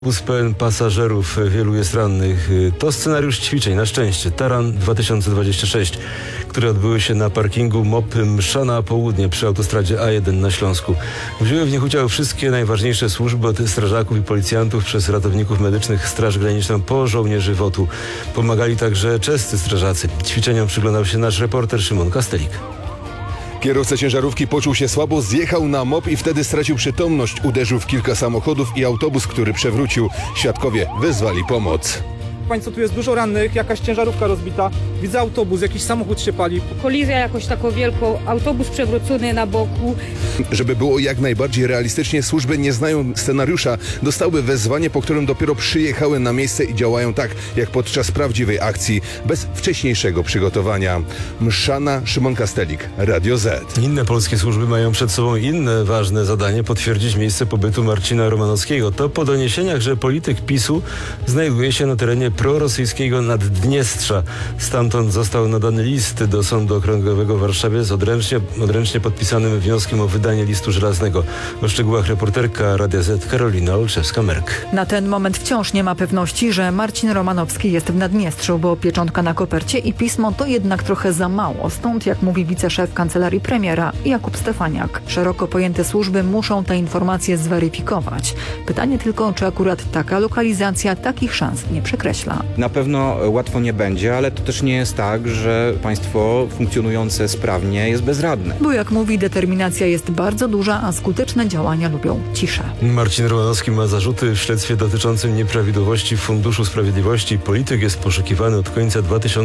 Autobus pełen pasażerów, wielu jest rannych. To scenariusz ćwiczeń, na szczęście. Taran 2026, które odbyły się na parkingu MOP Mszana Południe przy autostradzie A1 na Śląsku. Wzięły w nich udział wszystkie najważniejsze służby, od strażaków i policjantów przez ratowników medycznych, Straż Graniczną po żołnierzy WOT-u. Pomagali także czescy strażacy. Ćwiczeniom przyglądał się nasz reporter Szymon Kastelik. Kierowca ciężarówki poczuł się słabo, zjechał na MOP i wtedy stracił przytomność. Uderzył w kilka samochodów i autobus, który przewrócił. Świadkowie wezwali pomoc. Państwo, tu jest dużo rannych, jakaś ciężarówka rozbita, widzę autobus, jakiś samochód się pali. Kolizja jakoś taką wielką, autobus przewrócony na boku. Żeby było jak najbardziej realistycznie, służby nie znają scenariusza. Dostały wezwanie, po którym dopiero przyjechały na miejsce i działają tak, jak podczas prawdziwej akcji, bez wcześniejszego przygotowania. Mszana, Szymon Kastelik, Radio Z. Inne polskie służby mają przed sobą inne ważne zadanie: potwierdzić miejsce pobytu Marcina Romanowskiego. To po doniesieniach, że polityk PiS-u znajduje się na terenie prorosyjskiego Naddniestrza. Stamtąd został nadany list do Sądu Okręgowego w Warszawie z odręcznie podpisanym wnioskiem o wydanie listu żelaznego. O szczegółach reporterka Radia Z Karolina Olszewska-Merk. Na ten moment wciąż nie ma pewności, że Marcin Romanowski jest w Naddniestrzu, bo pieczątka na kopercie i pismo to jednak trochę za mało. Stąd, jak mówi wiceszef kancelarii premiera Jakub Stefaniak, szeroko pojęte służby muszą te informacje zweryfikować. Pytanie tylko, czy akurat taka lokalizacja takich szans nie przekreśla. Na pewno łatwo nie będzie, ale to też nie jest tak, że państwo funkcjonujące sprawnie jest bezradne. Bo jak mówi, determinacja jest bardzo duża, a skuteczne działania lubią ciszę. Marcin Romanowski ma zarzuty w śledztwie dotyczącym nieprawidłowości w Funduszu Sprawiedliwości. Polityk jest poszukiwany od końca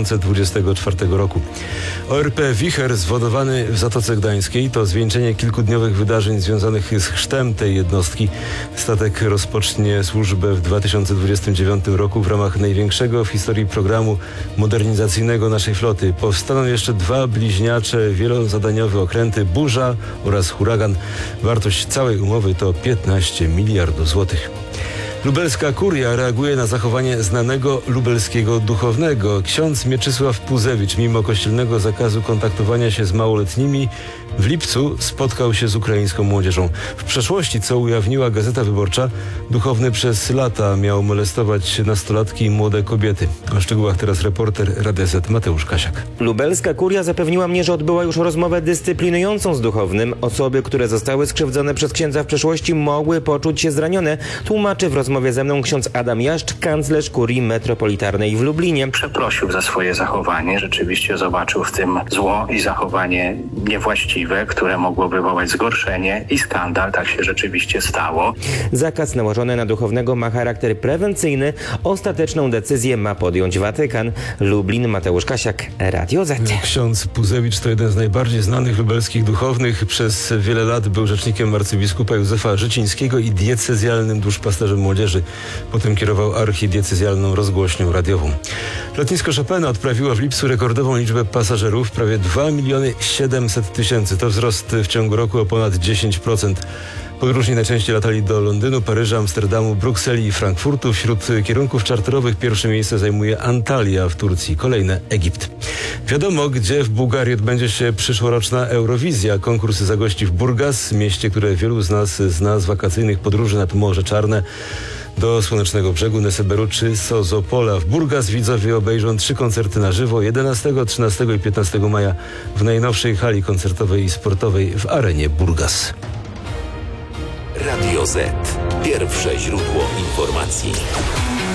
2024 roku. ORP Wicher, zwodowany w Zatoce Gdańskiej, to zwieńczenie kilkudniowych wydarzeń związanych z chrztem tej jednostki. Statek rozpocznie służbę w 2029 roku w ramach największego w historii programu modernizacyjnego naszej floty. Powstaną jeszcze dwa bliźniacze, wielozadaniowe okręty Burza oraz Huragan. Wartość całej umowy to 15 miliardów złotych. Lubelska kuria reaguje na zachowanie znanego lubelskiego duchownego. Ksiądz Mieczysław Puzewicz, mimo kościelnego zakazu kontaktowania się z małoletnimi, w lipcu spotkał się z ukraińską młodzieżą. W przeszłości, co ujawniła Gazeta Wyborcza, duchowny przez lata miał molestować nastolatki i młode kobiety. O szczegółach teraz reporter Radia Z Mateusz Kasiak. Lubelska kuria zapewniła mnie, że odbyła już rozmowę dyscyplinującą z duchownym. Osoby, które zostały skrzywdzone przez księdza w przeszłości, mogły poczuć się zranione. Tłumaczy w rozmowie ze mną ksiądz Adam Jaszcz, kanclerz kurii metropolitarnej w Lublinie. Przeprosił za swoje zachowanie. Rzeczywiście zobaczył w tym zło i zachowanie niewłaściwe, które mogło wywołać zgorszenie i skandal. Tak się rzeczywiście stało. Zakaz nałożony na duchownego ma charakter prewencyjny. Ostateczną decyzję ma podjąć Watykan. Lublin, Mateusz Kasiak, Radio Z. Ksiądz Puzewicz to jeden z najbardziej znanych lubelskich duchownych. Przez wiele lat był rzecznikiem arcybiskupa Józefa Życińskiego i diecezjalnym duszpasterzem młodzieży. Potem kierował archidiecezjalną rozgłośnią radiową. Lotnisko Chopina odprawiło w lipcu rekordową liczbę pasażerów, prawie 2 700 000. To wzrost w ciągu roku o ponad 10%. Podróżni najczęściej latali do Londynu, Paryża, Amsterdamu, Brukseli i Frankfurtu. Wśród kierunków czarterowych pierwsze miejsce zajmuje Antalya w Turcji, kolejne Egipt. Wiadomo, gdzie w Bułgarii odbędzie się przyszłoroczna Eurowizja. Konkurs zagości w Burgas, mieście, które wielu z nas zna z wakacyjnych podróży nad Morze Czarne, do Słonecznego Brzegu, Neseberu czy Sozopola. W Burgas widzowie obejrzą 3 koncerty na żywo 11, 13 i 15 maja w najnowszej hali koncertowej i sportowej w Arenie Burgas. Radio Z. Pierwsze źródło informacji.